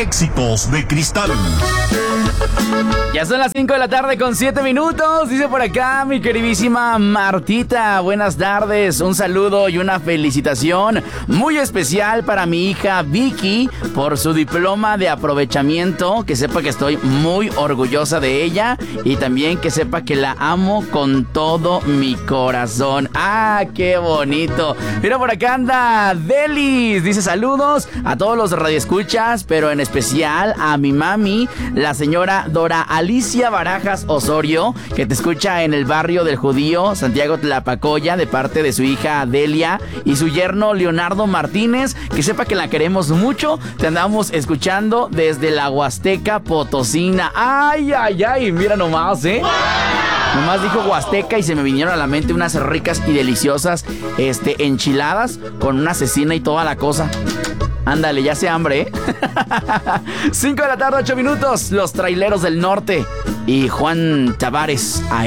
Éxitos de Cristal. Ya son las 5 de la tarde con 7 minutos. Dice por acá mi queridísima Martita. Buenas tardes. Un saludo y una felicitación muy especial para mi hija Vicky por su diploma de aprovechamiento. Que sepa que estoy muy orgullosa de ella y también que sepa que la amo con todo mi corazón. ¡Ah, qué bonito! Mira, por acá anda Delis. Dice saludos a todos los radioescuchas, pero en especial a mi mami, la señora Dora Alicia Barajas Osorio, que te escucha en el barrio del Judío, Santiago Tlapacoya, de parte de su hija Delia y su yerno Leonardo Martínez. Que sepa que la queremos mucho. Te andamos escuchando desde la Huasteca Potosina. ¡Ay, ay, ay! Mira nomás, ¿eh? Nomás dijo Huasteca y se me vinieron a la mente unas ricas y deliciosas enchiladas con una cecina y toda la cosa. Ándale, ya hace hambre, ¿eh? 5 de la tarde, 8 minutos. Los Traileros del Norte y Juan Tavares.